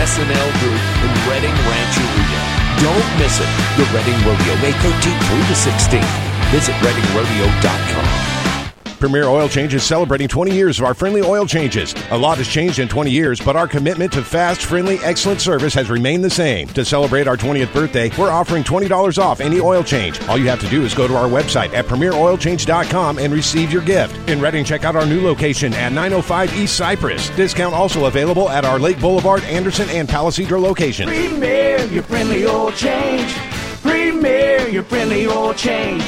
SNL booth in Reading Rancho Rio. Don't miss it. The Reading Rodeo, May 13th through the 16th. Visit ReadingRodeo.com. Premier Oil Change is celebrating 20 years of our friendly oil changes. A lot has changed in 20 years, but our commitment to fast, friendly, excellent service has remained the same. To celebrate our 20th birthday, we're offering $20 off any oil change. All you have to do is go to our website at PremierOilChange.com and receive your gift. In Reading, check out our new location at 905 East Cypress. Discount also available at our Lake Boulevard, Anderson, and Palisadro locations. Premier, your friendly oil change. Premier, your friendly oil change.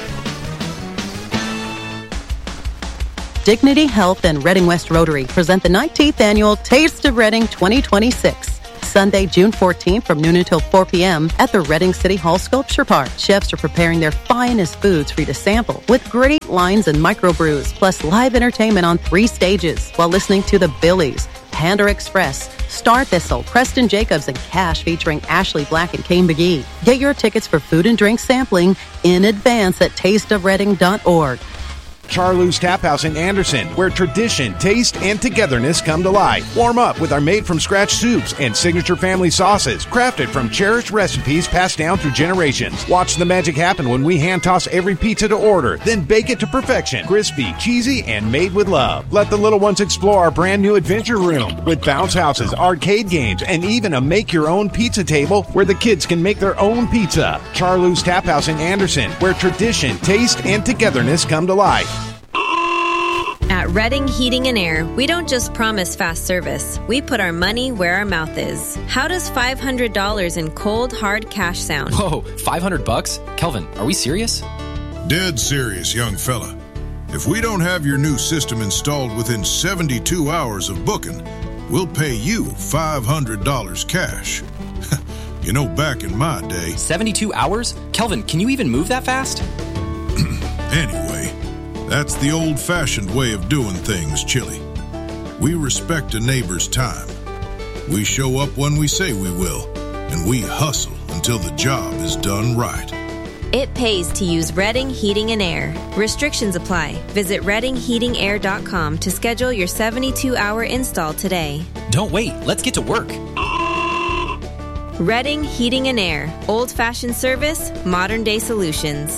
Dignity Health and Reading West Rotary present the 19th Annual Taste of Reading 2026. Sunday, June 14th from noon until 4 p.m. at the Reading City Hall Sculpture Park. Chefs are preparing their finest foods for you to sample with great lines and microbrews, plus live entertainment on 3 stages while listening to the Billies, Panda Express, Star Thistle, Preston Jacobs, and Cash featuring Ashley Black and Kane McGee. Get your tickets for food and drink sampling in advance at tasteofreading.org. Charlou's Tap House in Anderson, where tradition, taste, and togetherness come to life. Warm up with our made-from-scratch soups and signature family sauces, crafted from cherished recipes passed down through generations. Watch the magic happen when we hand-toss every pizza to order, then bake it to perfection. Crispy, cheesy, and made with love. Let the little ones explore our brand-new adventure room with bounce houses, arcade games, and even a make-your-own pizza table where the kids can make their own pizza. Charlou's Tap House in Anderson, where tradition, taste, and togetherness come to life. At Reading Heating and Air, we don't just promise fast service. We put our money where our mouth is. How does $500 in cold, hard cash sound? Whoa, $500? Kelvin, are we serious? Dead serious, young fella. If we don't have your new system installed within 72 hours of booking, we'll pay you $500 cash. You know, back in my day... 72 hours? Kelvin, can you even move that fast? Anyway... That's the old-fashioned way of doing things, Chili. We respect a neighbor's time. We show up when we say we will, and we hustle until the job is done right. It pays to use Reading Heating and Air. Restrictions apply. Visit ReadingHeatingAir.com to schedule your 72-hour install today. Don't wait. Let's get to work. Reading Heating and Air. Old-fashioned service, modern-day solutions.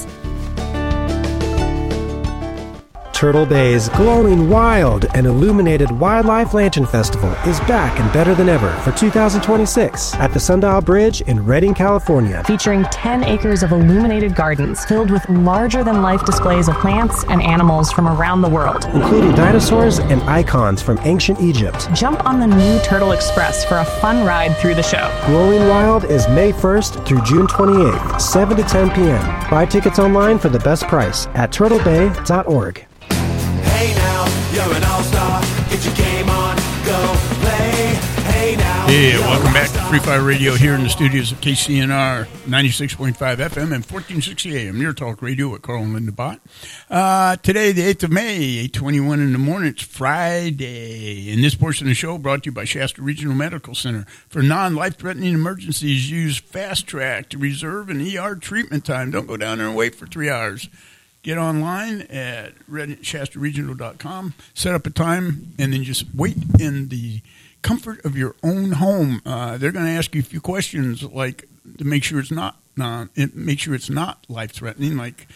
Turtle Bay's glowing, wild, and illuminated Wildlife Lantern Festival is back and better than ever for 2026 at the Sundial Bridge in Redding, California. Featuring 10 acres of illuminated gardens filled with larger-than-life displays of plants and animals from around the world, including dinosaurs and icons from ancient Egypt. Jump on the new Turtle Express for a fun ride through the show. Glowing Wild is May 1st through June 28th, 7 to 10 p.m. Buy tickets online for the best price at turtlebay.org. Hey now, you're an all-star. Get your game on, go play. Hey now. Yeah, welcome back to Free Fire Radio here in the studios of KCNR 96.5 FM and 1460 AM. Your talk radio with Carl and Linda Bott. Today, the 8th of May, 8:21 in the morning. It's Friday. And this portion of the show brought to you by Shasta Regional Medical Center. For non-life-threatening emergencies, use Fast Track to reserve an ER treatment time. Don't go down there and wait for 3 hours. Get online at shastaregional.com, set up a time, and then just wait in the comfort of your own home. They're going to ask you a few questions, like to make sure it's not life-threatening, like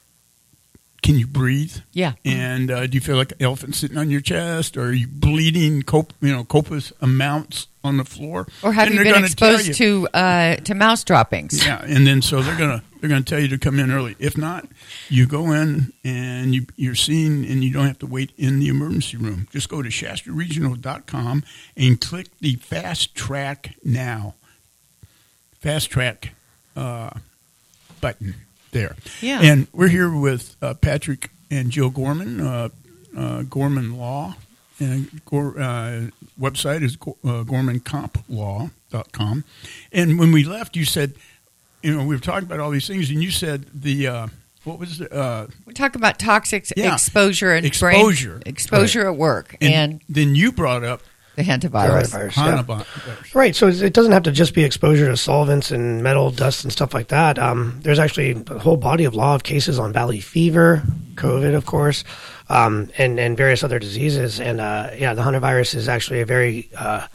can you breathe? Yeah. And do you feel like an elephant sitting on your chest? Or are you bleeding copious amounts on the floor? Or have you been exposed to mouse droppings? Yeah, and then so they're gonna tell you to come in early. If not, you go in and you're seen, and you don't have to wait in the emergency room. Just go to shastaregional.com and click the Fast Track Now. Fast Track button there. Yeah. And we're here with Patrick and Jill Gorman, Gorman Law. And website is gormancomplaw.com. And when we left, you said, we were talking about all these things, and you said what was it? We talked about toxic exposure and exposure at work. And then you brought up the hantavirus. Right, so it doesn't have to just be exposure to solvents and metal, dust, and stuff like that. There's actually a whole body of law of cases on valley fever, COVID, of course, and various other diseases. And, the hantavirus is actually a very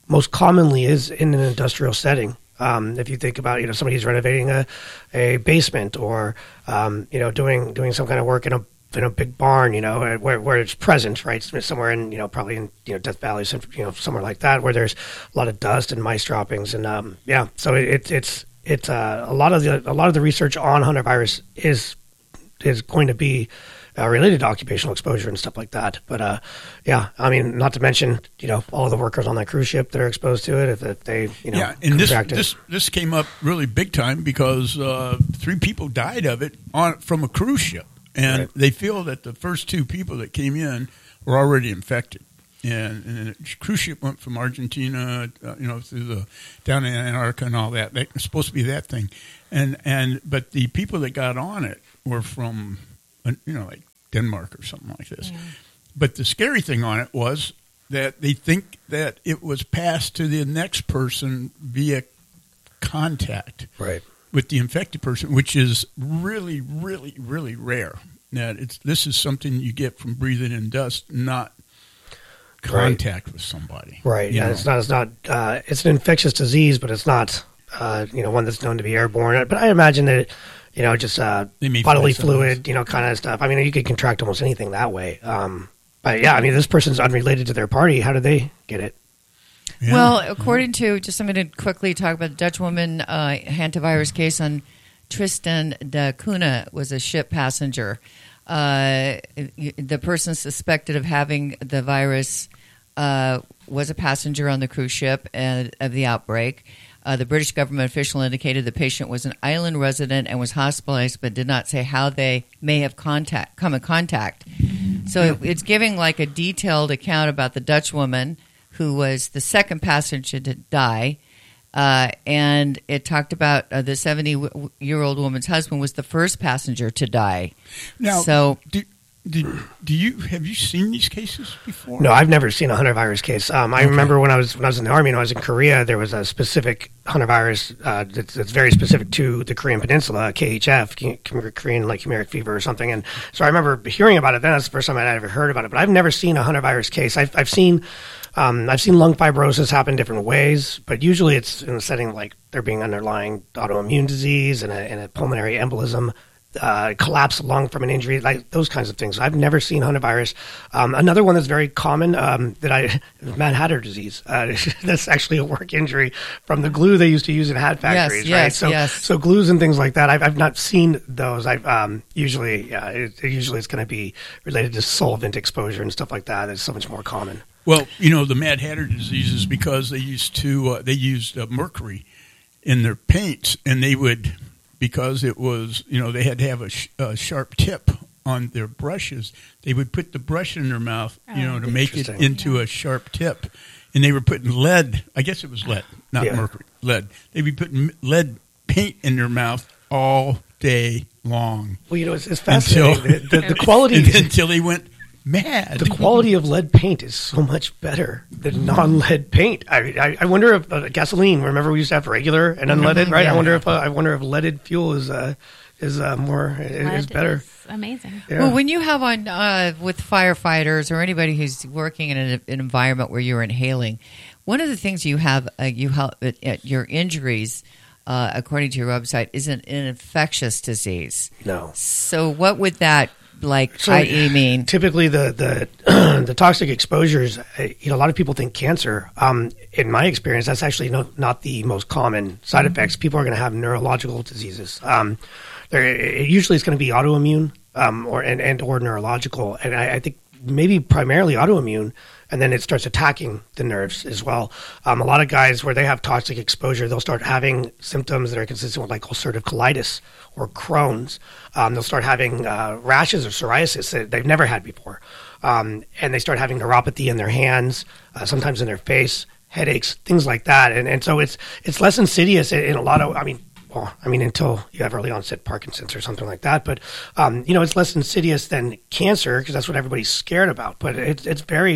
most commonly is in an industrial setting. If you think about, somebody's renovating a basement or, doing some kind of work in a big barn, where it's present, right? Somewhere in, probably in, Death Valley, somewhere like that, where there's a lot of dust and mice droppings. And, so it's a lot of the research on hantavirus is going to be related to occupational exposure and stuff like that. But, not to mention, all of the workers on that cruise ship that are exposed to it, if they, and this came up really big time because 3 people died of it from a cruise ship. And they feel that the first 2 people that came in were already infected. And the cruise ship went from Argentina, through down in Antarctica and all that. It's supposed to be that thing. But the people that got on it were from, like Denmark or something like this. Yeah. But the scary thing on it was that they think that it was passed to the next person via contact with the infected person, which is really, really, really rare. Now, this is something you get from breathing in dust, not contact with somebody. Right. Yeah. It's not. It's an infectious disease, but it's not. One that's known to be airborne. But I imagine that. Just bodily fluid, kind of stuff. I mean, you could contract almost anything that way. But yeah, I mean, this person's unrelated to their party. How did they get it? Yeah. Well, according to, I'm going to quickly talk about the Dutch woman hantavirus case on Tristan da Cunha was a ship passenger. The person suspected of having the virus was a passenger on the cruise ship of the outbreak. The British government official indicated the patient was an island resident and was hospitalized, but did not say how they may have come in contact. So it's giving like a detailed account about the Dutch woman who was the second passenger to die. And it talked about the 70-year-old woman's husband was the first passenger to die. Now, have you seen these cases before? No, I've never seen a hantavirus case. I remember when I was in the Army and I was in Korea, there was a specific hantavirus that's very specific to the Korean Peninsula, KHF, Korean chimeric fever or something. And so I remember hearing about it then. That's the first time I'd ever heard about it. But I've never seen a hantavirus case. I've seen lung fibrosis happen different ways, but usually it's in a setting like there being underlying autoimmune disease and a pulmonary embolism. Collapse lung from an injury, like those kinds of things. I've never seen hantavirus. Another one that's very common Mad Hatter disease. That's actually a work injury from the glue they used to use in hat factories, right? So glues and things like that. I've not seen those. Usually it's going to be related to solvent exposure and stuff like that. It's so much more common. Well, the Mad Hatter disease is because they used mercury in their paints, and they would. Because it was, they had to have a sharp tip on their brushes. They would put the brush in their mouth, to make it into a sharp tip. And they were putting lead, I guess it was lead, not mercury, lead. They'd be putting lead paint in their mouth all day long. Well, it's fascinating. The quality... until they went mad. The quality of lead paint is so much better than non-lead paint. I wonder if gasoline. Remember, we used to have regular and unleaded, right? Yeah. I wonder if leaded fuel is better. Is amazing. Yeah. Well, when you have on with firefighters or anybody who's working in an environment where you're inhaling, one of the things you have your injuries. According to your website, is an infectious disease. No. So what would that i.e. mean? Typically, the toxic exposures, a lot of people think cancer. In my experience, that's actually not the most common side effects. People are going to have neurological diseases. Usually it's going to be autoimmune or neurological. And I think maybe primarily autoimmune. And then it starts attacking the nerves as well. A lot of guys where they have toxic exposure, they'll start having symptoms that are consistent with ulcerative colitis or Crohn's. They'll start having rashes or psoriasis that they've never had before. And they start having neuropathy in their hands, sometimes in their face, headaches, things like that. And so it's less insidious in a lot of, until you have early onset Parkinson's or something like that. But, it's less insidious than cancer because that's what everybody's scared about. But it's very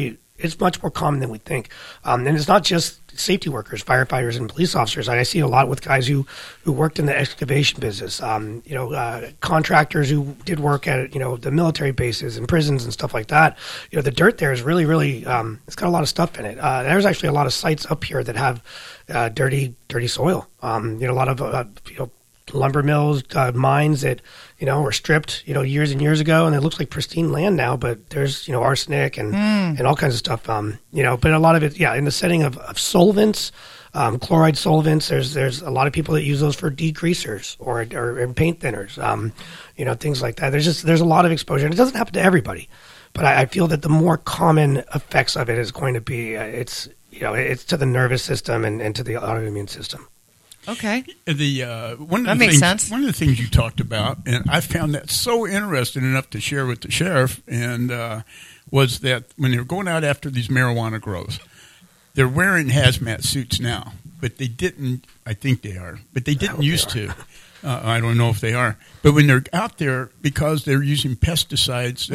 it's much more common than we think. And it's not just safety workers, firefighters, and police officers. I see a lot with guys who worked in the excavation business, contractors who did work at, the military bases and prisons and stuff like that. The dirt there is really, really, it's got a lot of stuff in it. There's actually a lot of sites up here that have dirty soil. A lot of, lumber mills, mines that, were stripped, years and years ago, and it looks like pristine land now, but there's, arsenic and all kinds of stuff, but a lot of it, in the setting of solvents, chloride solvents, there's a lot of people that use those for degreasers or paint thinners, things like that. There's a lot of exposure, and it doesn't happen to everybody, but I feel that the more common effects of it is going to be, it's to the nervous system and to the autoimmune system. Okay. That makes sense. One of the things you talked about, and I found that so interesting enough to share with the sheriff, and was that when they were going out after these marijuana grows, they're wearing hazmat suits now, but they didn't. I think they are, but they didn't used to. I don't know if they are, but when they're out there, because they're using pesticides